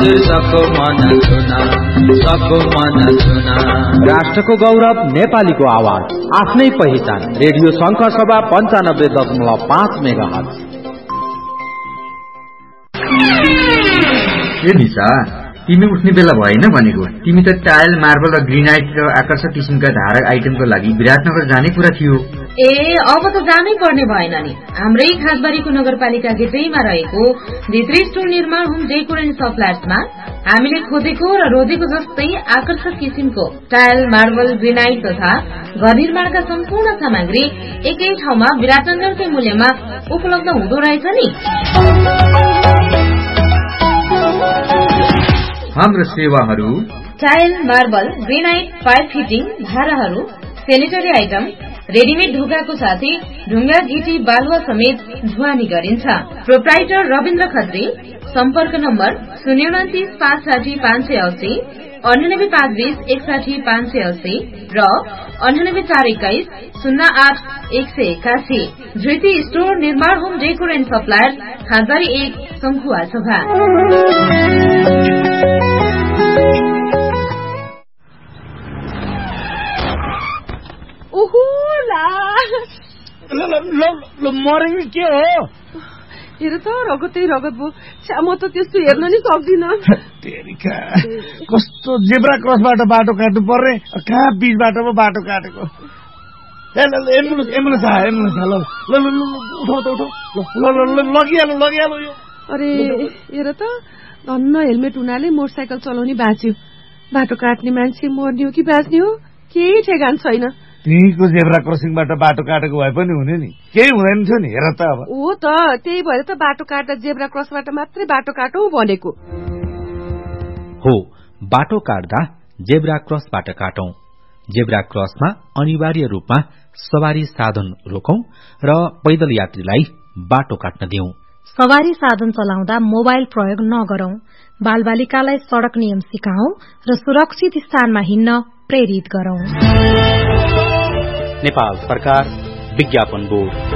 हजुर सको मन छुना। राष्ट्रको गौरव नेपालीको आवाज, आफ्नै पहिचान। रेडियो शंकर सभा 95.5 मेगाहर्ज। ए निशा, तिमी उठ्ने बेला भएन भनेको। तिमी त टाइल, मार्बल र ग्रेनाइट र आकर्षक किसिमका धारक आइटमको लागि विराटनगर जाने कुरा थियो। अब त जानै पर्ने भएन नि। हाम्रै खासबारीको नगरपालिका गेटैमा रहेको भित्री स्टोर निर्माण होम डेकोर एन्ड सप्लायर्समा हामीले खोजेको र रोजेको जस्तै आकर्षक किसिमको टाइल, मार्बल, ग्रेनाइट तथा घर निर्माणका सम्पूर्ण सामग्री एकै ठाउँमा विराटनगरकै मूल्यमा उपलब्ध हुँदो रहेछ नि। हाम्रो सेवाहरू tile, marble, granite, pipe fitting, धाराहरू, सेनिटरी आइटम, रेडिमेड ढोकाको साथै ढुङ्गा, गिटी, बालुवा समेत ढुवानी गरिन्छ। प्रोप्राइटर रविन्द्र खत्री। सम्पर्क नम्बर 029 560 580, 98 520 61 580 र 98 421 08 181। धृति स्टोर निर्माण होम डेकोर एन्ड सप्लायर, खासबारी 1, शंखुवा सभा। मरेको के हो? हेर त रगतै रगत भयो। म त त्यस्तो हेर्न नि सक्दिन। कस्तो जेब्रा क्रसबाट बाटो काट्नु पर्ने, कहाँ बीचबाट पो बाटो काटेको। एम्बुलेन्स आयो। लगिहाल्नु यो। अरे हेर त, धन्न हेलमेट हुनाले मोटरसाइकल चलाउने बाँच्यो। बाटो काट्ने मान्छे मर्ने हो कि बाँच्ने हो केही ठेगान छैन। त्यहीको जेब्रा क्रसिङबाट बाटो काटेको भए पनि हुने नि, केही हुँदैन थियो नि। हेर त अब हो त, त्यही भएर त बाटो काट्दा जेब्रा क्रसबाट मात्रै बाटो काटौं भनेको हो। बाटो काट्दा जेब्रा क्रसबाट काटौं। जेब्रा क्रसमा अनिवार्य रूपमा सवारी साधन रोकौं र पैदल यात्रीलाई बाटो काट्न दिउँ। सवारी साधन चलाउँदा मोबाइल प्रयोग नगरौं। बालबालिकालाई सड़क नियम सिकाऊ र सुरक्षित स्थानमा हिँड्न प्रेरित गरौं। नेपाल सरकार, विज्ञापन बोर्ड।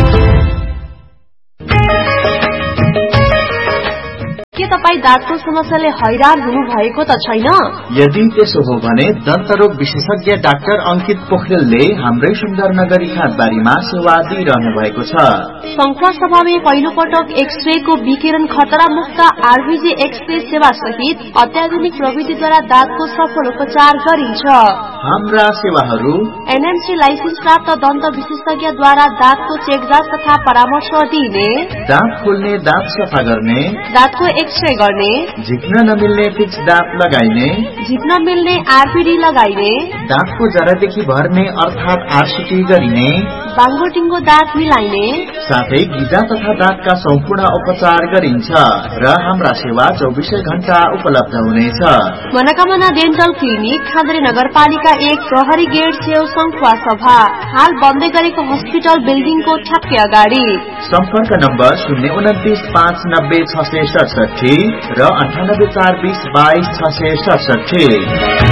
के तपाई दाँतको समस्याले हैरान हुनु भएको त छैन? यदि त्यसो हो भने दन्तरोग विशेषज्ञ डाक्टर अंकित पोखरेलले हाम्रै सुन्दरनगरी खासबारीमा सेवा दिइरहनु भएको छ। शंखुवा सभामा पहिलो पटक एक्सरे को विकिरण खतरा मुक्त आरबीजी एक्सरे सेवा सहित अत्याधुनिक प्रविधिद्वारा दाँतको सफल उपचार गरिन्छ। हाम्रा सेवाहरू एनएमसी लाइसेन्स प्राप्त दन्त विशेषज्ञद्वारा दाँतको चेकजाँच तथा परामर्श दिइने, दाँत खोल्ने, दाँत सफा गर्ने, दाँतको एक्सरे गर्ने, झिक्न नमिल्ने फिक्स दाँत लगाइने, झिक्न मिल्ने आरपीडी लगाइने, दाँतको जरादेखि भर्ने अर्थात आरसीटी गरिने, बाङ्गोटिङ्गो दाँत मिलाइने, साथै गिजा तथा दाँतका सम्पूर्ण उपचार गरिन्छ र हाम्रा सेवा 24 घण्टा उपलब्ध हुनेछ। मनोकामना डेन्टल क्लिनिक, खाद्री नगरपालिका 1, प्रहरी गेट छेउ, शंखुवा सभा। हाल बन्दै गरेको हस्पिटल बिल्डिङको ठ्याक्कै अगाडि। सम्पर्क नम्बर 029 590 667 र 98 420 22 667।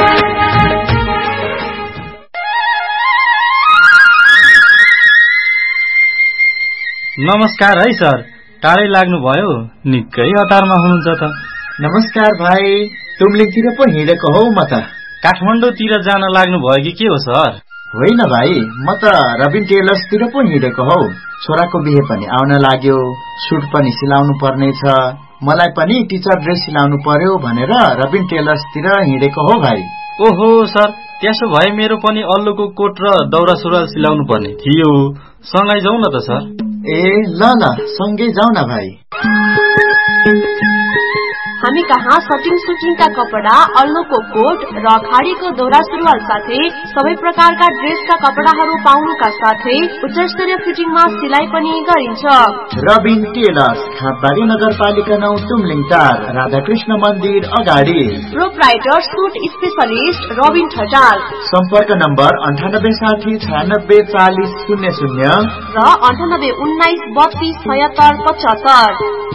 नमस्कार है सर, टाढै लाग्नु भयो, निकै हतारमा हुनुहुन्छ त। नमस्कार भाइ, तुमलिङतिर पो हिँडेको हौ म त। काठमाडौँतिर जान लाग्नु भयो कि के हो सर? होइन भाइ, म त रबिन टेलर्सतिर पो हिँडेको हौ। छोराको बिहे पनि आउन लाग्यो, सुट पनि सिलाउनु पर्ने छ, मलाई पनि टिचर ड्रेस सिलाउनु पर्यो भनेर रबिन टेलर्सतिर हिँडेको हो भाइ। ओहो सर, त्यसो भए मेरो पनि अल्लुको कोट र दौरा सुरुवाल सिलाउनु पर्ने थियो। सँगै जाउँ न त सर। ए ल सँगै जाउँ न भाइ। हामी कहाँ सटिङ सुटिङका कपडा, अल्लोको कोट र खाडीको दौरा सुरुवाल साथै सबै प्रकारका ड्रेसका कपडाहरू पाउनुका साथै उच्च स्तरीय फिटिङमा सिलाइ पनि गरिन्छ। रबिन टेलर्स, खासबारी नगरपालिका 9, तुमलिङ टार, राधाकृष्ण मन्दिर अगाडि। Proprietor suit specialist Rabin Thatal. सम्पर्क नम्बर 9860 96 40 00 र 98 19 32 76 75।